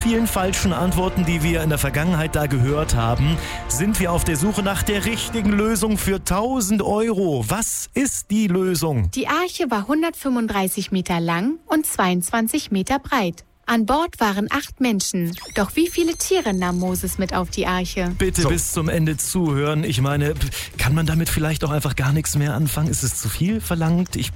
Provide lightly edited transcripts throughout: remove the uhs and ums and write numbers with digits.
vielen falschen Antworten, die wir in der Vergangenheit da gehört haben, sind wir auf der Suche nach der richtigen Lösung für 1000 Euro. Was ist die Lösung? Die Arche war 135 Meter lang und 22 Meter breit. An Bord waren 8 Menschen. Doch wie viele Tiere nahm Moses mit auf die Arche? Bitte bis zum Ende zuhören. Ich meine, kann man damit vielleicht auch einfach gar nichts mehr anfangen? Ist es zu viel verlangt? Ich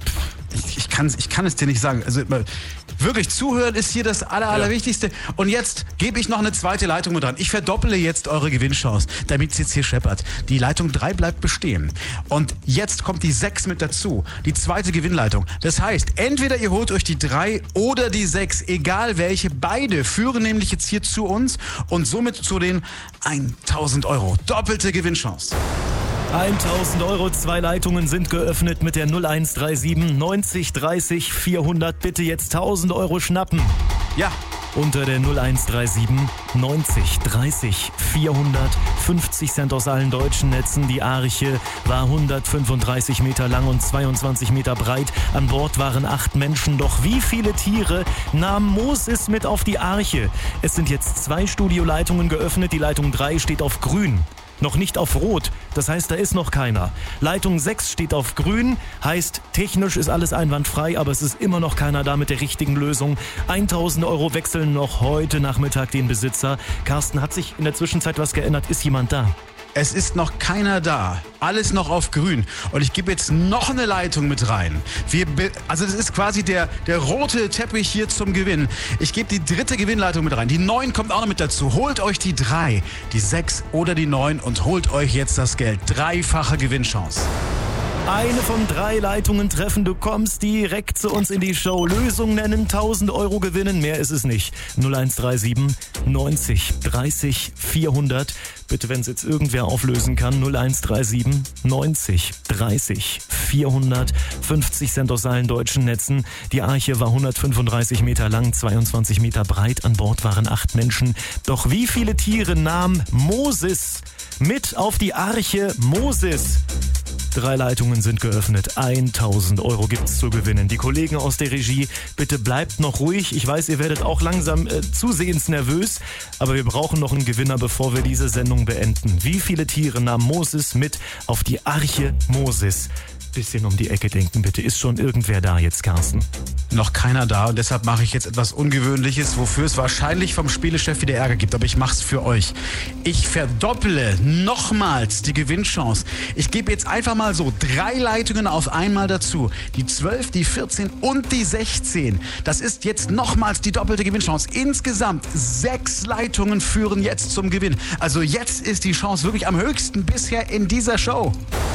kann es dir nicht sagen. Also wirklich zuhören ist hier das Allerwichtigste. Und jetzt gebe ich noch eine zweite Leitung mit dran. Ich verdopple jetzt eure Gewinnchance, damit es jetzt hier scheppert. Die Leitung 3 bleibt bestehen. Und jetzt kommt die 6 mit dazu. Die zweite Gewinnleitung. Das heißt, entweder ihr holt euch die 3 oder die 6, egal welche. Beide führen nämlich jetzt hier zu uns und somit zu den 1000 Euro. Doppelte Gewinnchance. 1000 Euro, 2 Leitungen sind geöffnet mit der 0137 90 30 400. Bitte jetzt 1000 Euro schnappen. Ja. Unter der 0137 90 30 400. 50 Cent aus allen deutschen Netzen. Die Arche war 135 Meter lang und 22 Meter breit. An Bord waren 8 Menschen. Doch wie viele Tiere nahm Moses mit auf die Arche? Es sind jetzt 2 Studioleitungen geöffnet. Die Leitung 3 steht auf grün. Noch nicht auf Rot, das heißt, da ist noch keiner. Leitung 6 steht auf Grün, heißt, technisch ist alles einwandfrei, aber es ist immer noch keiner da mit der richtigen Lösung. 1000 Euro wechseln noch heute Nachmittag den Besitzer. Carsten, hat sich in der Zwischenzeit was geändert? Ist jemand da? Es ist noch keiner da. Alles noch auf grün. Und ich gebe jetzt noch eine Leitung mit rein. Also das ist quasi der rote Teppich hier zum Gewinn. Ich gebe die 3. Gewinnleitung mit rein. Die 9 kommt auch noch mit dazu. Holt euch die 3, die 6 oder die 9 und holt euch jetzt das Geld. 3-fache Gewinnchance. Eine von 3 Leitungen treffen, du kommst direkt zu uns in die Show. Lösung nennen, 1000 Euro gewinnen, mehr ist es nicht. 0137 90 30 400. Bitte, wenn es jetzt irgendwer auflösen kann, 0137 90 30 400. 50 Cent aus allen deutschen Netzen. Die Arche war 135 Meter lang, 22 Meter breit. An Bord waren 8 Menschen. Doch wie viele Tiere nahm Moses mit auf die Arche? Moses. 3 Leitungen sind geöffnet. 1000 Euro gibt's zu gewinnen. Die Kollegen aus der Regie, bitte bleibt noch ruhig. Ich weiß, ihr werdet auch langsam zusehends nervös, aber wir brauchen noch einen Gewinner, bevor wir diese Sendung beenden. Wie viele Tiere nahm Moses mit auf die Arche Moses? Bisschen um die Ecke denken, bitte. Ist schon irgendwer da jetzt, Carsten? Noch keiner da und deshalb mache ich jetzt etwas Ungewöhnliches, wofür es wahrscheinlich vom Spielechef wieder Ärger gibt, aber ich mache es für euch. Ich verdopple nochmals die Gewinnchance. Ich gebe jetzt einfach mal so 3 Leitungen auf einmal dazu. Die 12, die 14 und die 16. Das ist jetzt nochmals die doppelte Gewinnchance. Insgesamt 6 Leitungen führen jetzt zum Gewinn. Also jetzt ist die Chance wirklich am höchsten bisher in dieser Show.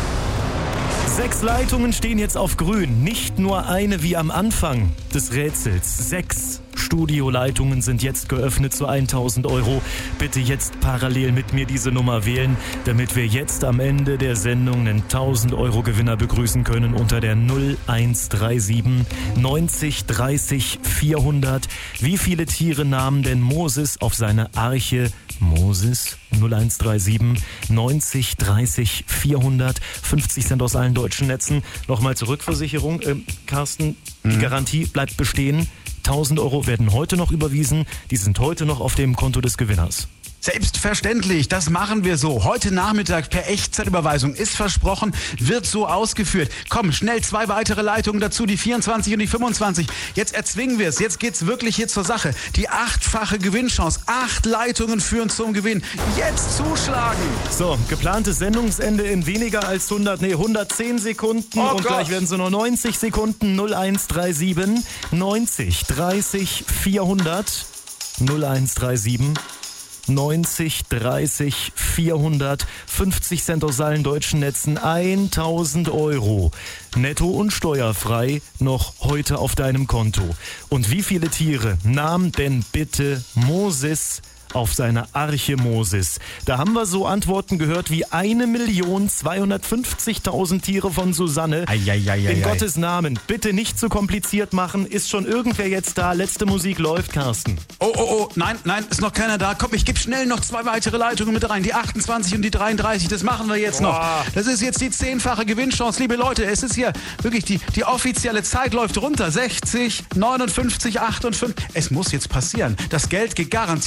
6 Leitungen stehen jetzt auf grün. Nicht nur eine wie am Anfang des Rätsels. 6 Studioleitungen sind jetzt geöffnet zu 1000 Euro. Bitte jetzt parallel mit mir diese Nummer wählen, damit wir jetzt am Ende der Sendung einen 1000 Euro Gewinner begrüßen können unter der 0137 90 30 400. Wie viele Tiere nahm denn Moses auf seine Arche? Moses 0137 90 30 400. 50 Cent aus allen deutschen Netzen. Nochmal zur Rückversicherung. Carsten, die Garantie bleibt bestehen. 1000 Euro werden heute noch überwiesen. Die sind heute noch auf dem Konto des Gewinners. Selbstverständlich, das machen wir so. Heute Nachmittag per Echtzeitüberweisung ist versprochen, wird so ausgeführt. Komm, schnell 2 weitere Leitungen dazu, die 24 und die 25. Jetzt erzwingen wir es, jetzt geht's wirklich hier zur Sache. Die 8-fache Gewinnchance, 8 Leitungen führen zum Gewinn. Jetzt zuschlagen! So, geplantes Sendungsende in weniger als 110 Sekunden. Oh und Gott. Gleich werden es nur noch 90 Sekunden. 0137 90 30 400. 0137 90 30 400. 50 Cent aus allen deutschen Netzen. 1000 Euro. Netto und steuerfrei noch heute auf deinem Konto. Und wie viele Tiere nahm denn bitte Moses auf seiner Arche Moses? Da haben wir so Antworten gehört wie 1.250.000 Tiere von Susanne. In Gottes Namen, bitte nicht zu kompliziert machen. Ist schon irgendwer jetzt da? Letzte Musik läuft, Carsten. Oh, nein, ist noch keiner da. Komm, ich gebe schnell noch 2 weitere Leitungen mit rein. Die 28 und die 33, das machen wir jetzt noch. Das ist jetzt die 10-fache Gewinnchance. Liebe Leute, es ist hier wirklich die offizielle Zeit läuft runter. 60, 59, 58. Es muss jetzt passieren. Das Geld geht garantiert